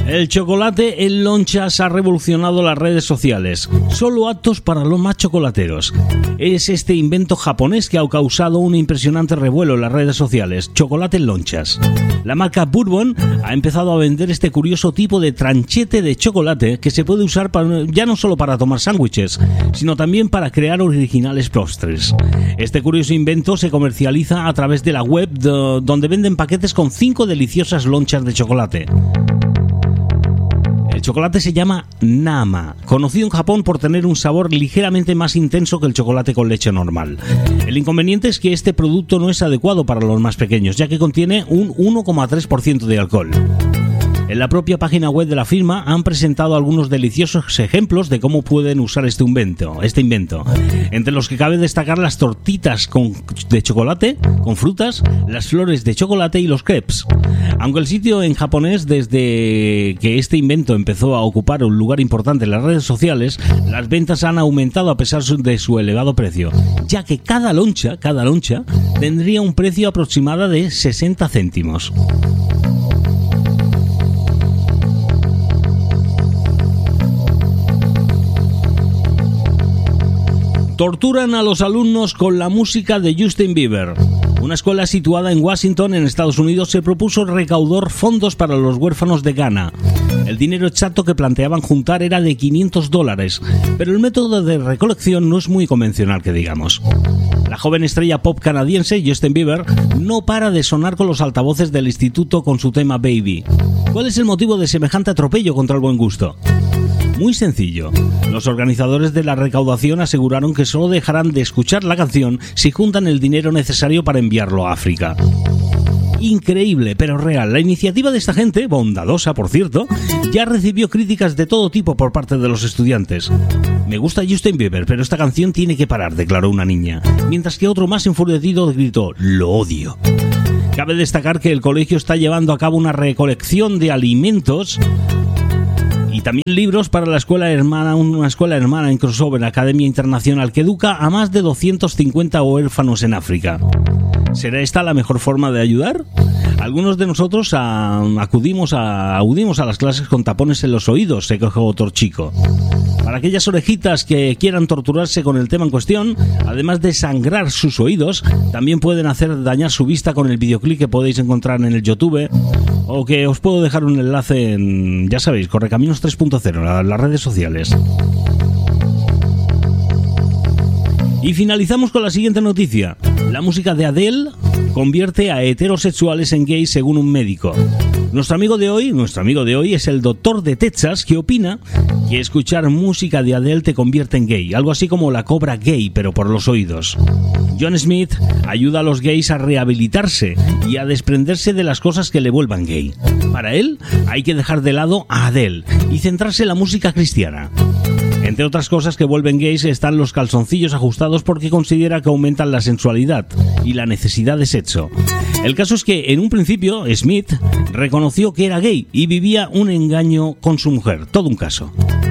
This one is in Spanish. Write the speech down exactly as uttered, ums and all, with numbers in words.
El chocolate en lonchas ha revolucionado las redes sociales. Solo aptos para los más chocolateros. Es este invento japonés que ha causado un impresionante revuelo en las redes sociales. Chocolate en lonchas. La marca Bourbon ha empezado a vender este curioso tipo de tranchete de chocolate que se puede usar para, ya no solo para tomar sándwiches, sino también para crear originales postres. Este curioso invento se comercializa a través de la web de, donde venden paquetes con cinco deliciosas lonchas de chocolate. El chocolate se llama Nama, conocido en Japón por tener un sabor ligeramente más intenso que el chocolate con leche normal. El inconveniente es que este producto no es adecuado para los más pequeños, ya que contiene un uno coma tres por ciento de alcohol. En la propia página web de la firma han presentado algunos deliciosos ejemplos de cómo pueden usar este invento, este invento, entre los que cabe destacar las tortitas con, de chocolate con frutas, las flores de chocolate y los crepes. Aunque el sitio en japonés, desde que este invento empezó a ocupar un lugar importante en las redes sociales, las ventas han aumentado a pesar de su elevado precio, ya que cada loncha, cada loncha tendría un precio aproximado de sesenta céntimos. Torturan a los alumnos con la música de Justin Bieber. Una escuela situada en Washington, en Estados Unidos, se propuso recaudar fondos para los huérfanos de Ghana. El dinero exacto que planteaban juntar era de quinientos dólares, pero el método de recolección no es muy convencional, que digamos. La joven estrella pop canadiense, Justin Bieber, no para de sonar con los altavoces del instituto con su tema Baby. ¿Cuál es el motivo de semejante atropello contra el buen gusto? Muy sencillo. Los organizadores de la recaudación aseguraron que solo dejarán de escuchar la canción si juntan el dinero necesario para enviarlo a África. Increíble, pero real. La iniciativa de esta gente, bondadosa por cierto, ya recibió críticas de todo tipo por parte de los estudiantes. Me gusta Justin Bieber, pero esta canción tiene que parar, declaró una niña, mientras que otro más enfurecido gritó, lo odio. Cabe destacar que el colegio está llevando a cabo una recolección de alimentos y también libros para la escuela hermana, una escuela hermana en Crossover Academia Internacional que educa a más de doscientos cincuenta huérfanos en África. ¿Será esta la mejor forma de ayudar? Algunos de nosotros a, acudimos, a, acudimos a las clases con tapones en los oídos, se quejó otro chico. Para aquellas orejitas que quieran torturarse con el tema en cuestión, además de sangrar sus oídos, también pueden hacer dañar su vista con el videoclip que podéis encontrar en el YouTube, o que os puedo dejar un enlace en, ya sabéis, Correcaminos tres punto cero, en las redes sociales. Y finalizamos con la siguiente noticia. La música de Adele convierte a heterosexuales en gays según un médico. Nuestro amigo de hoy, nuestro amigo de hoy es el doctor de Texas, que opina que escuchar música de Adele te convierte en gay, algo así como la cobra gay, pero por los oídos. John Smith ayuda a los gays a rehabilitarse y a desprenderse de las cosas que le vuelvan gay. Para él, hay que dejar de lado a Adele y centrarse en la música cristiana. Entre otras cosas que vuelven gays están los calzoncillos ajustados, porque considera que aumentan la sensualidad y la necesidad de sexo. El caso es que en un principio Smith reconoció que era gay y vivía un engaño con su mujer. Todo un caso.